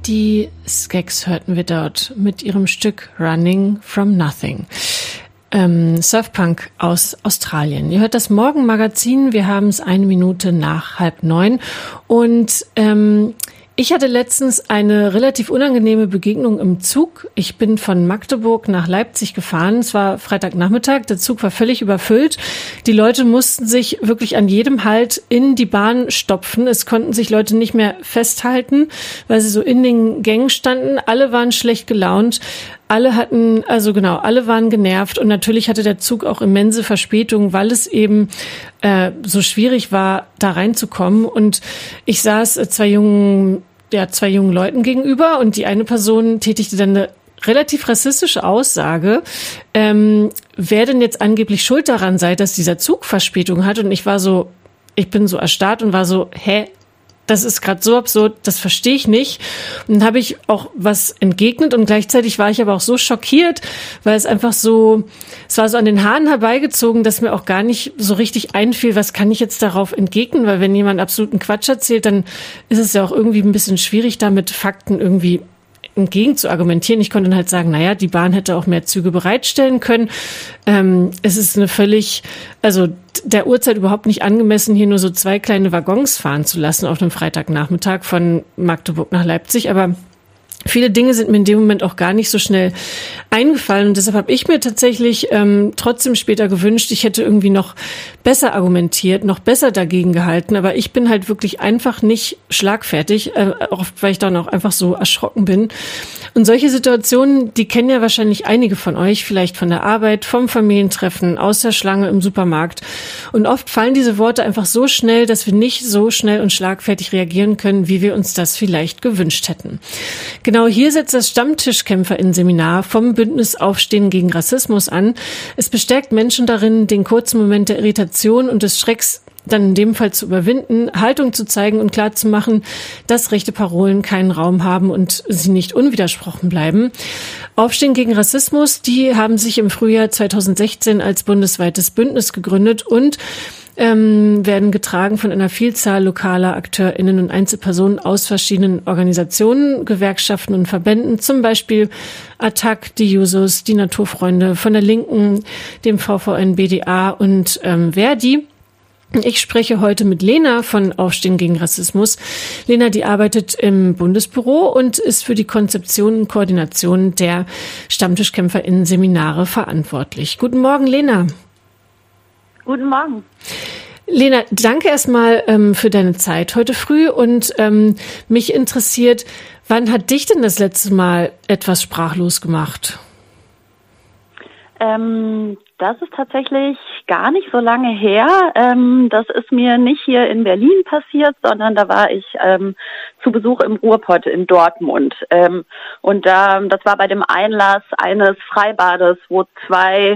Die Skeks hörten wir dort mit ihrem Stück Running from Nothing. Surfpunk aus Australien. Ihr hört das Morgenmagazin. Wir haben es 1 Minute nach 8:30. Und ich hatte letztens eine relativ unangenehme Begegnung im Zug. Ich bin von Magdeburg nach Leipzig gefahren. Es war Freitagnachmittag. Der Zug war völlig überfüllt. Die Leute mussten sich wirklich an jedem Halt in die Bahn stopfen. Es konnten sich Leute nicht mehr festhalten, weil sie so in den Gängen standen. Alle waren schlecht gelaunt. Alle waren genervt. Und natürlich hatte der Zug auch immense Verspätungen, weil es eben so schwierig war, da reinzukommen. Und ich saß zwei jungen Leuten gegenüber und die eine Person tätigte dann eine relativ rassistische Aussage, wer denn jetzt angeblich schuld daran sei, dass dieser Zug Verspätung hat. Und ich bin so erstarrt und war so, das ist gerade so absurd, das verstehe ich nicht. Und dann habe ich auch was entgegnet und gleichzeitig war ich aber auch so schockiert, weil es war so an den Haaren herbeigezogen, dass mir auch gar nicht so richtig einfiel, was kann ich jetzt darauf entgegnen, weil wenn jemand absoluten Quatsch erzählt, dann ist es ja auch irgendwie ein bisschen schwierig, da mit Fakten irgendwie entgegen zu argumentieren. Ich konnte dann halt sagen, die Bahn hätte auch mehr Züge bereitstellen können. Es ist der Uhrzeit überhaupt nicht angemessen, hier nur so 2 kleine Waggons fahren zu lassen auf einem Freitagnachmittag von Magdeburg nach Leipzig. Aber viele Dinge sind mir in dem Moment auch gar nicht so schnell eingefallen und deshalb habe ich mir tatsächlich trotzdem später gewünscht, ich hätte irgendwie noch besser argumentiert, noch besser dagegen gehalten, aber ich bin halt wirklich einfach nicht schlagfertig, oft weil ich dann auch einfach so erschrocken bin. Und solche Situationen, die kennen ja wahrscheinlich einige von euch, vielleicht von der Arbeit, vom Familientreffen, aus der Schlange im Supermarkt. Und oft fallen diese Worte einfach so schnell, dass wir nicht so schnell und schlagfertig reagieren können, wie wir uns das vielleicht gewünscht hätten. Genau hier setzt das Stammtischkämpferinnen-Seminar vom Bündnis Aufstehen gegen Rassismus an. Es bestärkt Menschen darin, den kurzen Moment der Irritation und des Schrecks dann in dem Fall zu überwinden, Haltung zu zeigen und klarzumachen, dass rechte Parolen keinen Raum haben und sie nicht unwidersprochen bleiben. Aufstehen gegen Rassismus, die haben sich im Frühjahr 2016 als bundesweites Bündnis gegründet und werden getragen von einer Vielzahl lokaler AkteurInnen und Einzelpersonen aus verschiedenen Organisationen, Gewerkschaften und Verbänden, zum Beispiel ATTAC, die Jusos, die Naturfreunde, von der Linken, dem VVN, BDA und Verdi. Ich spreche heute mit Lena von Aufstehen gegen Rassismus. Lena, die arbeitet im Bundesbüro und ist für die Konzeption und Koordination der StammtischkämpferInnen-Seminare verantwortlich. Guten Morgen, Lena. Guten Morgen. Lena, danke erstmal für deine Zeit heute früh und mich interessiert, wann hat dich denn das letzte Mal etwas sprachlos gemacht? Das ist tatsächlich gar nicht so lange her. Das ist mir nicht hier in Berlin passiert, sondern da war ich zu Besuch im Ruhrpott in Dortmund. Und das war bei dem Einlass eines Freibades, wo 2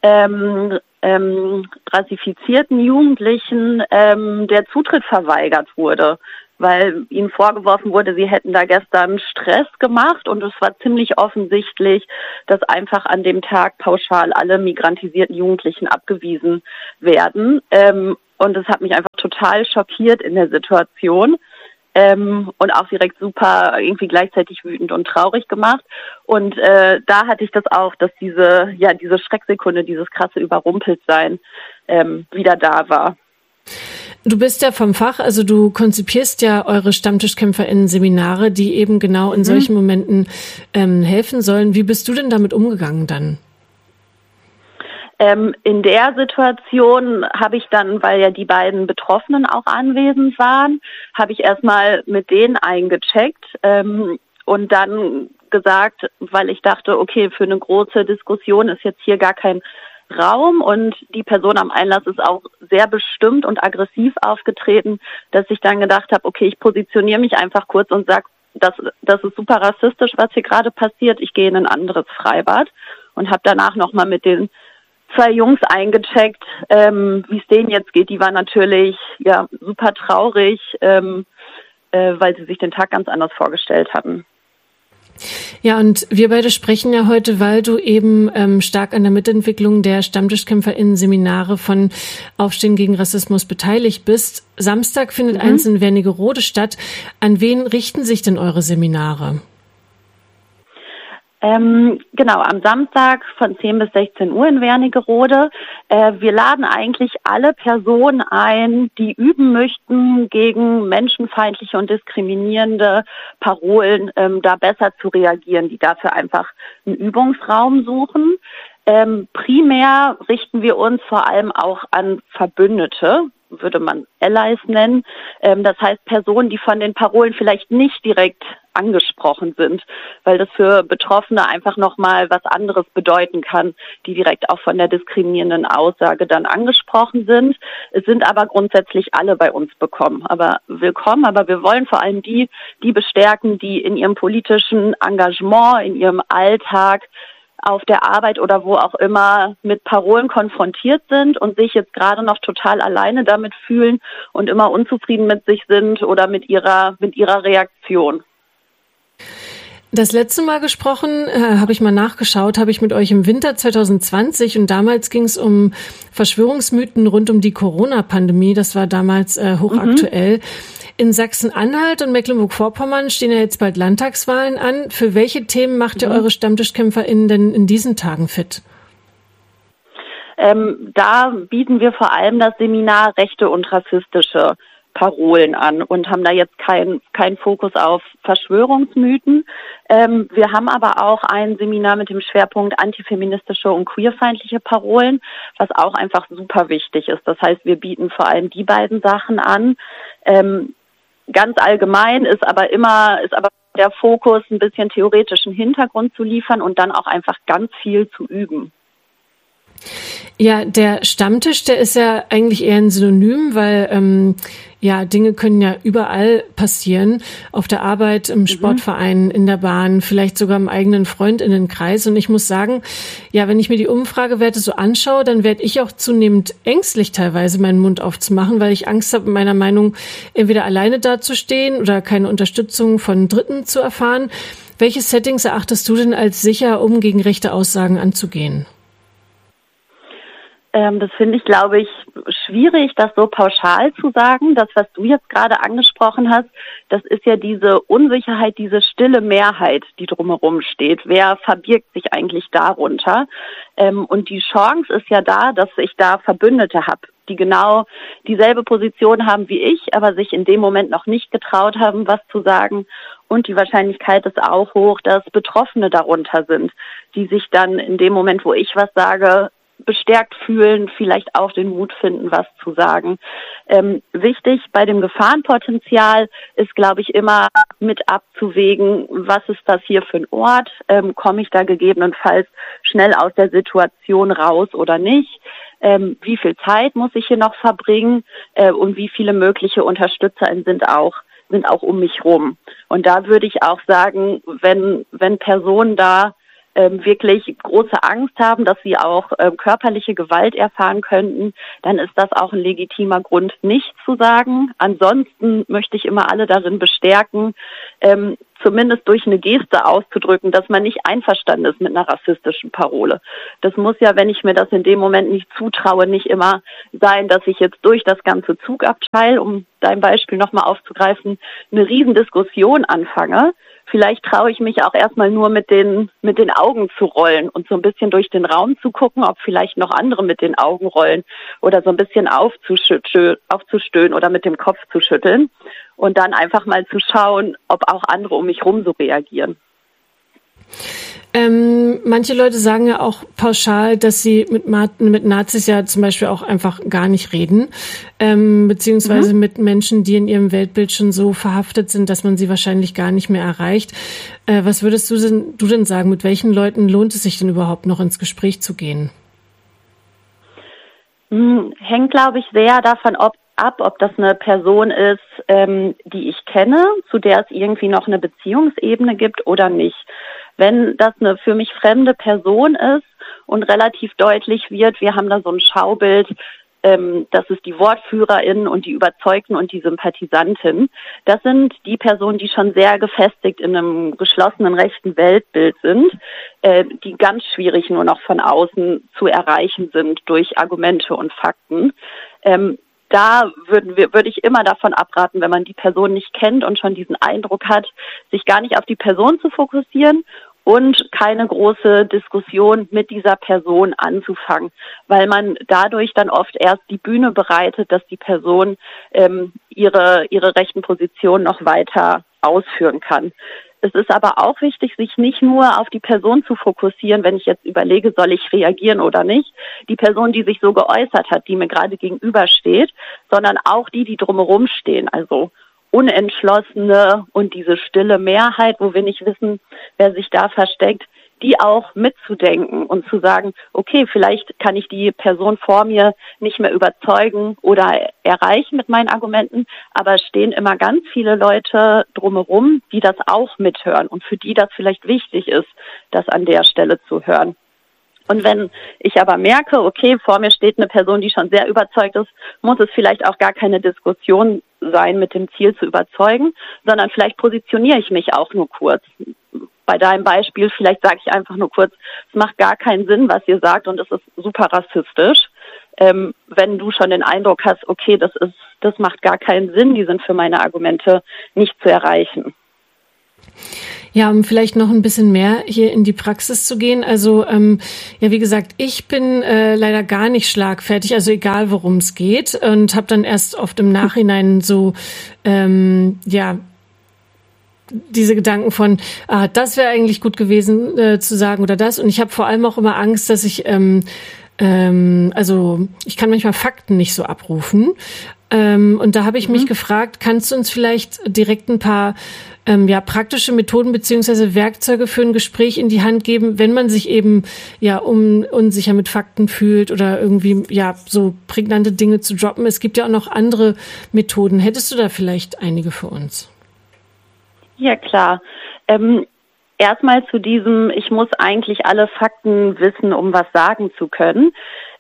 rassifizierten Jugendlichen der Zutritt verweigert wurde, weil ihnen vorgeworfen wurde, sie hätten da gestern Stress gemacht und es war ziemlich offensichtlich, dass einfach an dem Tag pauschal alle migrantisierten Jugendlichen abgewiesen werden. Und es hat mich einfach total schockiert in der Situation. Und auch direkt super irgendwie gleichzeitig wütend und traurig gemacht. Und da hatte ich das auch, dass diese Schrecksekunde, dieses krasse Überrumpeltsein wieder da war. Du bist ja vom Fach, also du konzipierst ja eure StammtischkämpferInnen-Seminare, die eben genau in solchen Momenten helfen sollen. Wie bist du denn damit umgegangen dann? In der Situation habe ich dann, weil ja die beiden Betroffenen auch anwesend waren, habe ich erstmal mit denen eingecheckt und dann gesagt, weil ich dachte, okay, für eine große Diskussion ist jetzt hier gar kein Raum und die Person am Einlass ist auch sehr bestimmt und aggressiv aufgetreten, dass ich dann gedacht habe, okay, ich positioniere mich einfach kurz und sage, das ist super rassistisch, was hier gerade passiert, ich gehe in ein anderes Freibad und habe danach nochmal mit den 2 Jungs eingecheckt, wie es denen jetzt geht. Die waren natürlich super traurig, weil sie sich den Tag ganz anders vorgestellt hatten. Ja, und wir beide sprechen ja heute, weil du eben stark an der Mitentwicklung der StammtischkämpferInnen-Seminare von Aufstehen gegen Rassismus beteiligt bist. Samstag findet eins in Wernigerode statt. An wen richten sich denn eure Seminare? Genau, am Samstag von 10 bis 16 Uhr in Wernigerode. Wir laden eigentlich alle Personen ein, die üben möchten, gegen menschenfeindliche und diskriminierende Parolen da besser zu reagieren, die dafür einfach einen Übungsraum suchen. Primär richten wir uns vor allem auch an Verbündete, würde man Allies nennen. Das heißt Personen, die von den Parolen vielleicht nicht direkt angesprochen sind, weil das für Betroffene einfach nochmal was anderes bedeuten kann, die direkt auch von der diskriminierenden Aussage dann angesprochen sind. Es sind aber grundsätzlich alle bei uns willkommen, aber wir wollen vor allem die bestärken, die in ihrem politischen Engagement, in ihrem Alltag auf der Arbeit oder wo auch immer mit Parolen konfrontiert sind und sich jetzt gerade noch total alleine damit fühlen und immer unzufrieden mit sich sind oder mit ihrer Reaktion. Das letzte Mal gesprochen, habe ich mal nachgeschaut, habe ich mit euch im Winter 2020 und damals ging es um Verschwörungsmythen rund um die Corona-Pandemie. Das war damals hochaktuell. In Sachsen-Anhalt und Mecklenburg-Vorpommern stehen ja jetzt bald Landtagswahlen an. Für welche Themen macht ihr eure StammtischkämpferInnen denn in diesen Tagen fit? Da bieten wir vor allem das Seminar Rechte und rassistische Parolen an und haben da jetzt keinen Fokus auf Verschwörungsmythen. Wir haben aber auch ein Seminar mit dem Schwerpunkt antifeministische und queerfeindliche Parolen, was auch einfach super wichtig ist. Das heißt, wir bieten vor allem die beiden Sachen an. Ganz allgemein ist aber der Fokus, ein bisschen theoretischen Hintergrund zu liefern und dann auch einfach ganz viel zu üben. Ja, der Stammtisch, der ist ja eigentlich eher ein Synonym, weil Dinge können ja überall passieren. Auf der Arbeit, im Sportverein, in der Bahn, vielleicht sogar im eigenen Freundinnenkreis. Und ich muss sagen, ja, wenn ich mir die Umfragewerte so anschaue, dann werde ich auch zunehmend ängstlich teilweise, meinen Mund aufzumachen, weil ich Angst habe, meiner Meinung entweder alleine dazustehen oder keine Unterstützung von Dritten zu erfahren. Welche Settings erachtest du denn als sicher, um gegen rechte Aussagen anzugehen? Das finde ich, glaube ich, schwierig, das so pauschal zu sagen. Das, was du jetzt gerade angesprochen hast, das ist ja diese Unsicherheit, diese stille Mehrheit, die drumherum steht. Wer verbirgt sich eigentlich darunter? Und die Chance ist ja da, dass ich da Verbündete habe, die genau dieselbe Position haben wie ich, aber sich in dem Moment noch nicht getraut haben, was zu sagen. Und die Wahrscheinlichkeit ist auch hoch, dass Betroffene darunter sind, die sich dann in dem Moment, wo ich was sage, bestärkt fühlen, vielleicht auch den Mut finden, was zu sagen. Wichtig bei dem Gefahrenpotenzial ist, glaube ich, immer mit abzuwägen, was ist das hier für ein Ort? Komme ich da gegebenenfalls schnell aus der Situation raus oder nicht? Wie viel Zeit muss ich hier noch verbringen? Und wie viele mögliche UnterstützerInnen sind auch um mich rum? Und da würde ich auch sagen, wenn Personen da wirklich große Angst haben, dass sie auch körperliche Gewalt erfahren könnten, dann ist das auch ein legitimer Grund, nichts zu sagen. Ansonsten möchte ich immer alle darin bestärken, zumindest durch eine Geste auszudrücken, dass man nicht einverstanden ist mit einer rassistischen Parole. Das muss ja, wenn ich mir das in dem Moment nicht zutraue, nicht immer sein, dass ich jetzt durch das ganze Zugabteil, um dein Beispiel nochmal aufzugreifen, eine Riesendiskussion anfange. Vielleicht traue ich mich auch erstmal nur mit den Augen zu rollen und so ein bisschen durch den Raum zu gucken, ob vielleicht noch andere mit den Augen rollen oder so ein bisschen aufzustöhnen oder mit dem Kopf zu schütteln und dann einfach mal zu schauen, ob auch andere um mich rum so reagieren. Manche Leute sagen ja auch pauschal, dass sie mit Nazis ja zum Beispiel auch einfach gar nicht reden, beziehungsweise mit Menschen, die in ihrem Weltbild schon so verhaftet sind, dass man sie wahrscheinlich gar nicht mehr erreicht. Was würdest du denn sagen, mit welchen Leuten lohnt es sich denn überhaupt noch ins Gespräch zu gehen? Hängt, glaube ich, sehr davon ab, ob das eine Person ist, die ich kenne, zu der es irgendwie noch eine Beziehungsebene gibt oder nicht. Wenn das eine für mich fremde Person ist und relativ deutlich wird, wir haben da so ein Schaubild, das ist die Wortführerin und die Überzeugten und die Sympathisantin. Das sind die Personen, die schon sehr gefestigt in einem geschlossenen rechten Weltbild sind, die ganz schwierig nur noch von außen zu erreichen sind durch Argumente und Fakten. Da würde ich immer davon abraten, wenn man die Person nicht kennt und schon diesen Eindruck hat, sich gar nicht auf die Person zu fokussieren und keine große Diskussion mit dieser Person anzufangen, weil man dadurch dann oft erst die Bühne bereitet, dass die Person ihre rechten Positionen noch weiter ausführen kann. Es ist aber auch wichtig, sich nicht nur auf die Person zu fokussieren, wenn ich jetzt überlege, soll ich reagieren oder nicht, die Person, die sich so geäußert hat, die mir gerade gegenübersteht, sondern auch die drumherum stehen, also Unentschlossene und diese stille Mehrheit, wo wir nicht wissen, wer sich da versteckt, die auch mitzudenken und zu sagen, okay, vielleicht kann ich die Person vor mir nicht mehr überzeugen oder erreichen mit meinen Argumenten, aber es stehen immer ganz viele Leute drumherum, die das auch mithören und für die das vielleicht wichtig ist, das an der Stelle zu hören. Und wenn ich aber merke, okay, vor mir steht eine Person, die schon sehr überzeugt ist, muss es vielleicht auch gar keine Diskussion sein mit dem Ziel zu überzeugen, sondern vielleicht positioniere ich mich auch nur kurz. Bei deinem Beispiel, vielleicht sage ich einfach nur kurz, es macht gar keinen Sinn, was ihr sagt und es ist super rassistisch. Wenn du schon den Eindruck hast, okay, das macht gar keinen Sinn, die sind für meine Argumente nicht zu erreichen. Ja, um vielleicht noch ein bisschen mehr hier in die Praxis zu gehen. Also ja, wie gesagt, ich bin leider gar nicht schlagfertig, also egal worum es geht, und habe dann erst oft im Nachhinein so ja diese Gedanken von, das wäre eigentlich gut gewesen zu sagen oder das. Und ich habe vor allem auch immer Angst, dass ich also ich kann manchmal Fakten nicht so abrufen. Und da habe ich mich gefragt, kannst du uns vielleicht direkt ein paar ja praktische Methoden beziehungsweise Werkzeuge für ein Gespräch in die Hand geben, wenn man sich eben ja unsicher mit Fakten fühlt oder irgendwie ja so prägnante Dinge zu droppen. Es gibt ja auch noch andere Methoden. Hättest du da vielleicht einige für uns? Ja, klar. Erstmal zu diesem, ich muss eigentlich alle Fakten wissen, um was sagen zu können.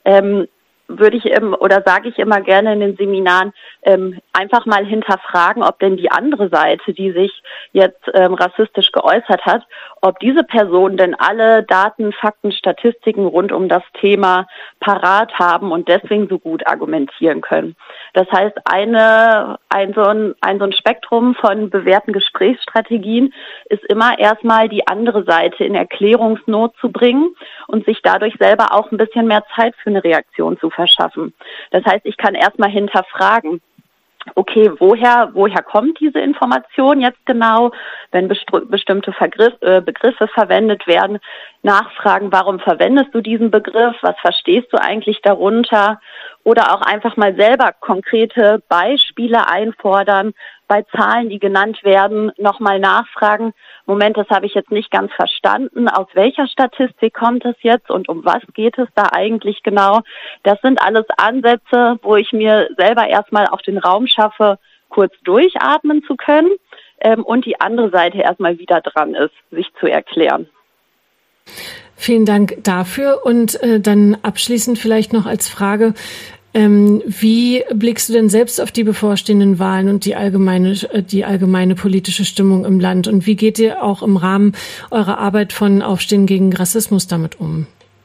Sage ich immer gerne in den Seminaren, einfach mal hinterfragen, ob denn die andere Seite, die sich jetzt rassistisch geäußert hat, ob diese Person denn alle Daten, Fakten, Statistiken rund um das Thema parat haben und deswegen so gut argumentieren können. Das heißt, ein so ein Spektrum von bewährten Gesprächsstrategien ist immer erstmal die andere Seite in Erklärungsnot zu bringen und sich dadurch selber auch ein bisschen mehr Zeit für eine Reaktion zu verschaffen. Das heißt, ich kann erstmal hinterfragen, okay, woher kommt diese Information jetzt genau, wenn bestimmte Begriffe verwendet werden, nachfragen, warum verwendest du diesen Begriff, was verstehst du eigentlich darunter, oder auch einfach mal selber konkrete Beispiele einfordern, bei Zahlen, die genannt werden, nochmal nachfragen, Moment, das habe ich jetzt nicht ganz verstanden, aus welcher Statistik kommt es jetzt und um was geht es da eigentlich genau? Das sind alles Ansätze, wo ich mir selber erstmal auch den Raum schaffe, kurz durchatmen zu können und die andere Seite erstmal wieder dran ist, sich zu erklären. Vielen Dank dafür und dann abschließend vielleicht noch als Frage, wie blickst du denn selbst auf die bevorstehenden Wahlen und die allgemeine politische Stimmung im Land? Und wie geht ihr auch im Rahmen eurer Arbeit von Aufstehen gegen Rassismus damit um?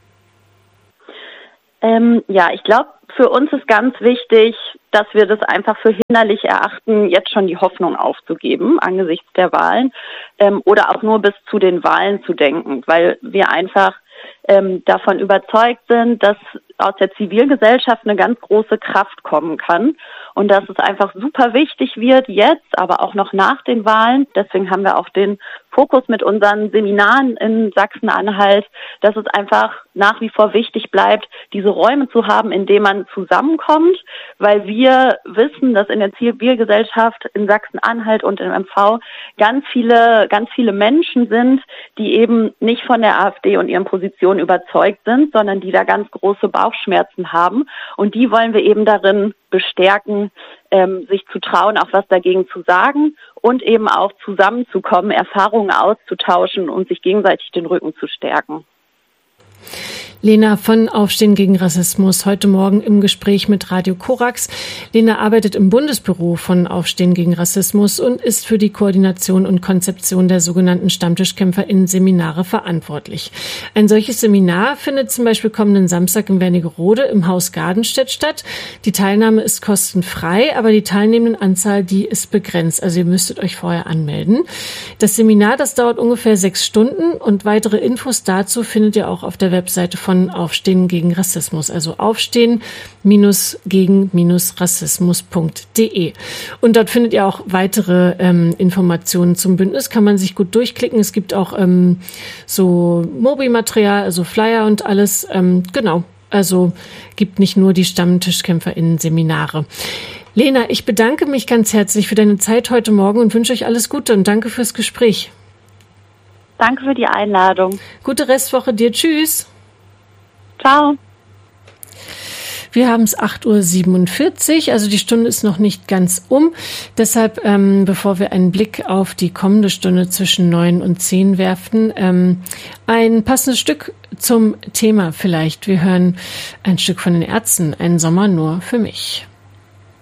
Ja, ich glaube, für uns ist ganz wichtig, dass wir das einfach für hinderlich erachten, jetzt schon die Hoffnung aufzugeben angesichts der Wahlen oder auch nur bis zu den Wahlen zu denken, weil wir einfach davon überzeugt sind, dass aus der Zivilgesellschaft eine ganz große Kraft kommen kann und dass es einfach super wichtig wird jetzt, aber auch noch nach den Wahlen. Deswegen haben wir auch den Fokus mit unseren Seminaren in Sachsen-Anhalt, dass es einfach nach wie vor wichtig bleibt, diese Räume zu haben, in denen man zusammenkommt, weil wir wissen, dass in der Zivilgesellschaft in Sachsen-Anhalt und im MV ganz viele Menschen sind, die eben nicht von der AfD und ihren Positionen überzeugt sind, sondern die da ganz große Bauchschmerzen haben. Und die wollen wir eben darin bestärken, sich zu trauen, auch was dagegen zu sagen und eben auch zusammenzukommen, Erfahrungen auszutauschen und sich gegenseitig den Rücken zu stärken. Lena von Aufstehen gegen Rassismus, heute Morgen im Gespräch mit Radio Korax. Lena arbeitet im Bundesbüro von Aufstehen gegen Rassismus und ist für die Koordination und Konzeption der sogenannten StammtischkämpferInnen-Seminare verantwortlich. Ein solches Seminar findet zum Beispiel kommenden Samstag in Wernigerode im Haus Gardenstedt statt. Die Teilnahme ist kostenfrei, aber die Teilnehmendenanzahl, die ist begrenzt. Also ihr müsstet euch vorher anmelden. Das Seminar, das dauert ungefähr 6 Stunden und weitere Infos dazu findet ihr auch auf der Webseite von Aufstehen gegen Rassismus, also aufstehen-gegen-rassismus.de. Und dort findet ihr auch weitere Informationen zum Bündnis, kann man sich gut durchklicken. Es gibt auch so Mobi-Material, also Flyer und alles. Genau, also gibt nicht nur die StammtischkämpferInnen-Seminare. Lena, ich bedanke mich ganz herzlich für deine Zeit heute Morgen und wünsche euch alles Gute und danke fürs Gespräch. Danke für die Einladung. Gute Restwoche dir. Tschüss. Ciao. Wir haben es 8:47 Uhr, also die Stunde ist noch nicht ganz um. Deshalb, bevor wir einen Blick auf die kommende Stunde zwischen 9 und 10 werfen, ein passendes Stück zum Thema vielleicht. Wir hören ein Stück von den Ärzten, Ein Sommer nur für mich.